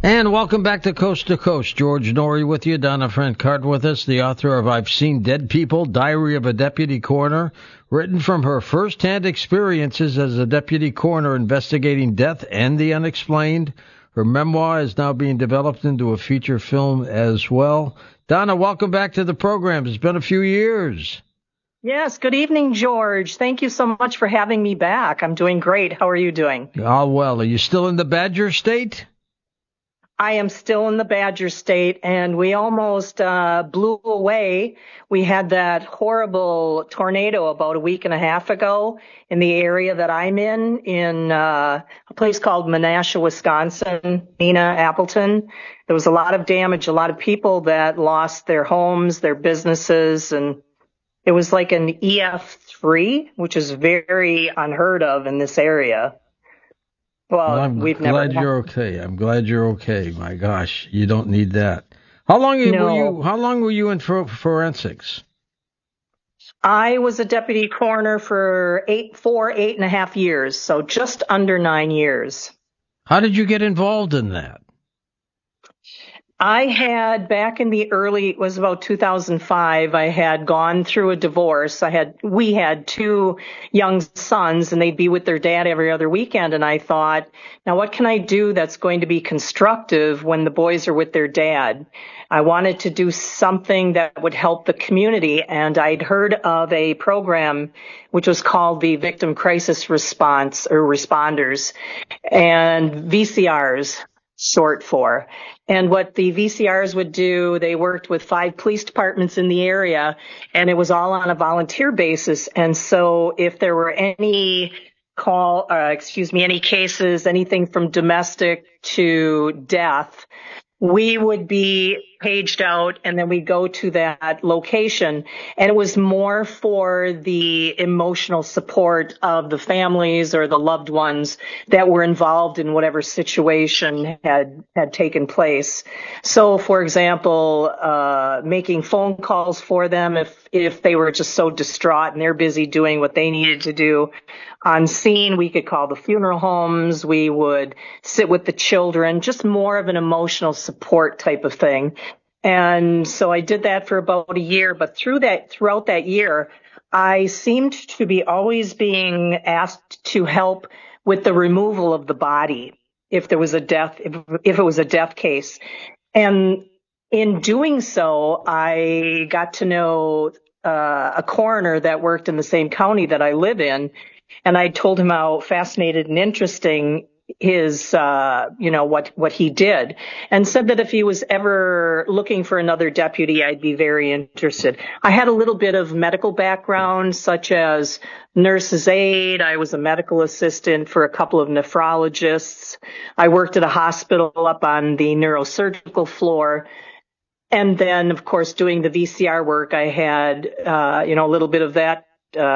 And welcome back to Coast to Coast. George Norrie with you. Donna Francart with us, the author of I've Seen Dead People, Diary of a Deputy Coroner, written from her first-hand experiences as a deputy coroner investigating death and the unexplained. Her memoir is now being developed into a feature film as well. Donna, welcome back to the program. It's been a few years. Yes, good evening, George. Thank you so much for having me back. I'm doing great. How are you doing? Oh, well, are you still in the Badger State? I am still in the Badger State, and we almost blew away. We had that horrible tornado about a week and a half ago in the area that I'm in a place called Menasha, Wisconsin, Neenah, Appleton. There was a lot of damage, a lot of people that lost their homes, their businesses, and it was like an EF3, which is very unheard of in this area. Well, I'm glad you're okay. I'm glad you're okay. My gosh, you don't need that. How long were you in forensics? I was a deputy coroner for 8.5 years, so just under 9 years. How did you get involved in that? I had, back in it was about 2005, I had gone through a divorce. We had two young sons, and they'd be with their dad every other weekend. And I thought, now what can I do that's going to be constructive when the boys are with their dad? I wanted to do something that would help the community. And I'd heard of a program which was called the Victim Crisis Response, or Responders, and VCRs. Short for. And what the VCRs would do, they worked with 5 police departments in the area, and it was all on a volunteer basis. And so if there were any cases, anything from domestic to death, we would be paged out, and then we'd go to that location. And it was more for the emotional support of the families or the loved ones that were involved in whatever situation had taken place. So, for example, making phone calls for them if they were just so distraught and they're busy doing what they needed to do. On scene, we could call the funeral homes. We would sit with the children, just more of an emotional support type of thing. And so I did that for about a year. But throughout that year, I seemed to be always being asked to help with the removal of the body if there was a death, if it was a death case. And in doing so, I got to know a coroner that worked in the same county that I live in. And I told him how fascinated and interesting his, what he did, and said that if he was ever looking for another deputy, I'd be very interested. I had a little bit of medical background, such as nurse's aide. I was a medical assistant for a couple of nephrologists. I worked at a hospital up on the neurosurgical floor. And then, of course, doing the VCR work, I had, a little bit of that,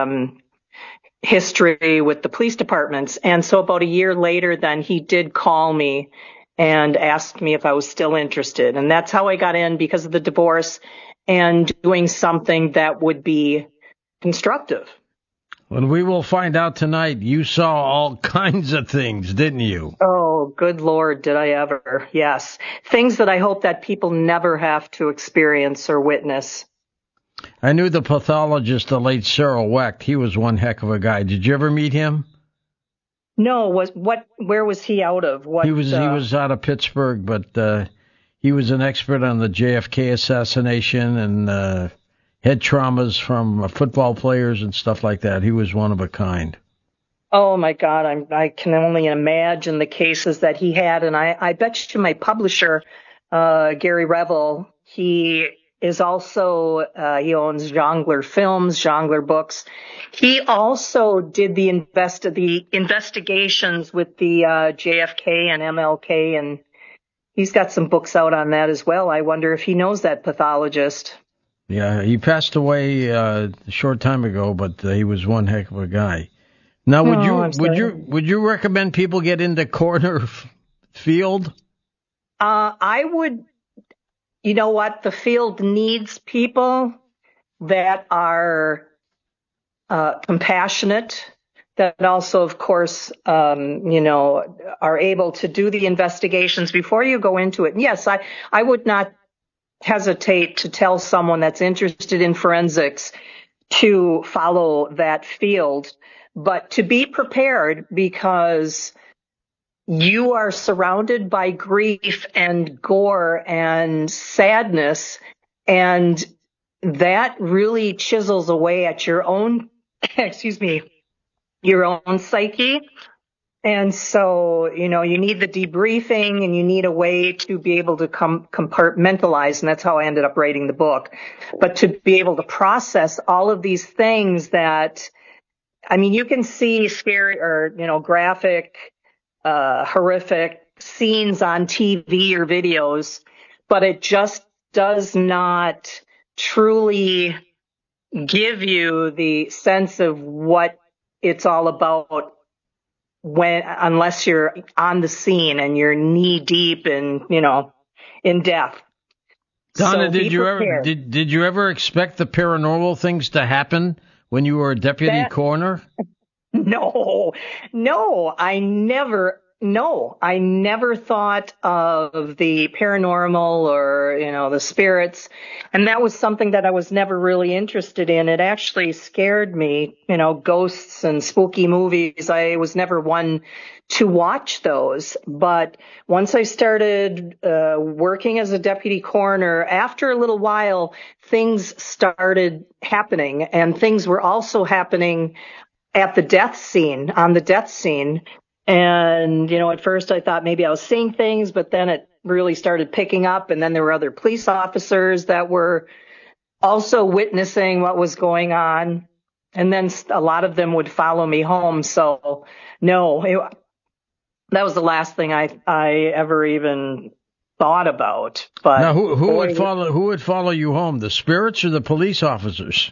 history with the police departments. And so about a year later, then he did call me and asked me if I was still interested. And that's how I got in, because of the divorce and doing something that would be constructive. Well, we will find out tonight. You saw all kinds of things, didn't you? Oh, good Lord, did I ever. Yes. Things that I hope that people never have to experience or witness. I knew the pathologist, the late Cyril Wecht. He was one heck of a guy. Did you ever meet him? No. Where was he out of? He was out of Pittsburgh, but he was an expert on the JFK assassination and head traumas from football players and stuff like that. He was one of a kind. Oh my God, I can only imagine the cases that he had, and I bet you my publisher, Gary Revel, he is also, he owns Jongler Films, Jongler Books. He also did the investigations with the JFK and MLK, and he's got some books out on that as well. I wonder if he knows that pathologist. Yeah, he passed away a short time ago, but he was one heck of a guy. Now, would you recommend people get into coroner field? I would. You know what? The field needs people that are compassionate, that also, of course, are able to do the investigations before you go into it. And yes, I would not hesitate to tell someone that's interested in forensics to follow that field, but to be prepared, because you are surrounded by grief and gore and sadness, and that really chisels away at your own, your own psyche. And so, you need the debriefing, and you need a way to be able to compartmentalize. And that's how I ended up writing the book. But to be able to process all of these things that, you can see scary or, graphic, horrific scenes on TV or videos, but it just does not truly give you the sense of what it's all about unless you're on the scene and you're knee deep in death. Donna, So did you ever expect the paranormal things to happen when you were a deputy coroner? No, I never thought of the paranormal or, the spirits. And that was something that I was never really interested in. It actually scared me, ghosts and spooky movies. I was never one to watch those. But once I started working as a deputy coroner, after a little while, things started happening, and things were also happening on the death scene. And, at first I thought maybe I was seeing things, but then it really started picking up. And then there were other police officers that were also witnessing what was going on. And then a lot of them would follow me home. So no, that was the last thing I ever even thought about. But now, who would follow you home? The spirits or the police officers?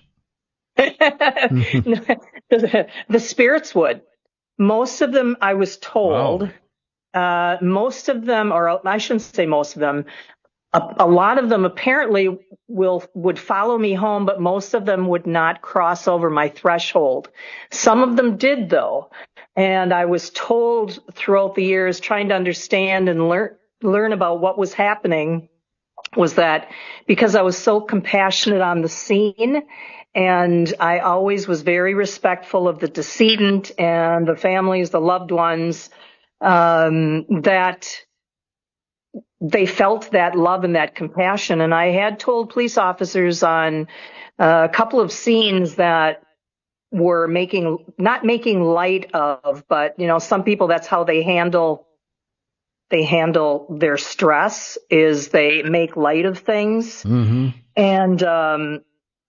The spirits would. Most of them, I was told, most of them, or I shouldn't say most of them, a lot of them apparently would follow me home, but most of them would not cross over my threshold. Some of them did, though. And I was told throughout the years, trying to understand and learn about what was happening, was that because I was so compassionate on the scene, and I always was very respectful of the decedent and the families, the loved ones, that they felt that love and that compassion. And I had told police officers on a couple of scenes that were not making light of, but, some people, that's how they handle their stress, is they make light of things. Mm-hmm. And,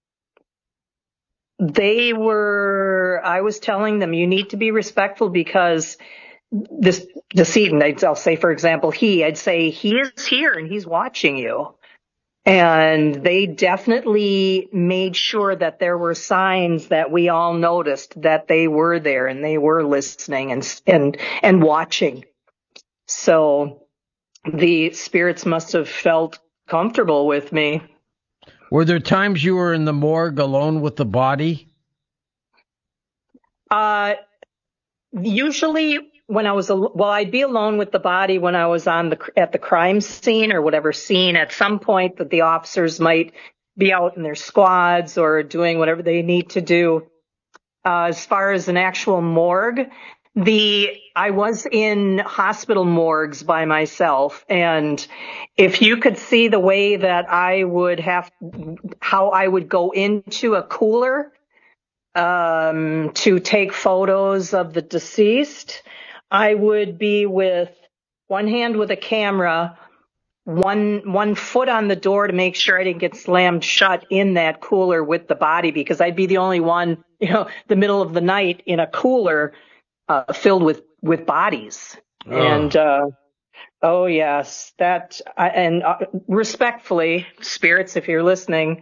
I was telling them, you need to be respectful, because this decedent, I'll say, for example, I'd say he is here and he's watching you. And they definitely made sure that there were signs that we all noticed that they were there and they were listening and watching. So the spirits must have felt comfortable with me. Were there times you were in the morgue alone with the body? Usually when I was, I'd be alone with the body when I was at the crime scene or whatever scene. At some point that the officers might be out in their squads or doing whatever they need to do. As far as an actual morgue, I was in hospital morgues by myself, and if you could see the way that how I would go into a cooler to take photos of the deceased, I would be with one hand with a camera, one foot on the door to make sure I didn't get slammed shut in that cooler with the body, because I'd be the only one, the middle of the night in a cooler filled with bodies. Oh. And, oh yes, respectfully, spirits, if you're listening,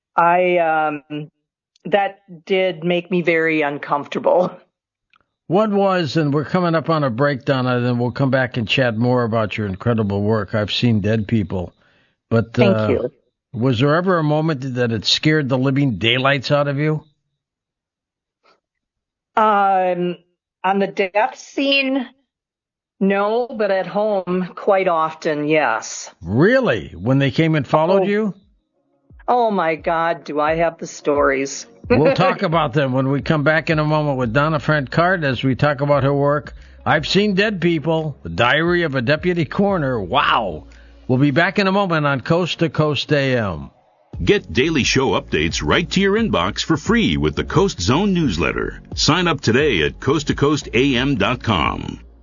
that did make me very uncomfortable. What was, and we're coming up on a breakdown, and then we'll come back and chat more about your incredible work. I've seen dead people. But thank you. Was there ever a moment that it scared the living daylights out of you? On the death scene, no, but at home, quite often, yes. Really? When they came and followed you? Oh, my God, do I have the stories. We'll talk about them when we come back in a moment with Donna Frank-Card as we talk about her work. I've Seen Dead People, The Diary of a Deputy Coroner. Wow. We'll be back in a moment on Coast to Coast AM. Get daily show updates right to your inbox for free with the Coast Zone newsletter. Sign up today at coasttocoastam.com.